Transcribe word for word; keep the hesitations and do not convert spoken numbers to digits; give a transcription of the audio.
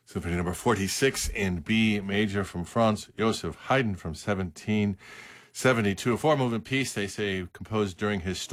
Symphony number forty-six in B major from Franz Joseph Haydn from seventeen seventy-two. A four-movement piece, they say, composed during his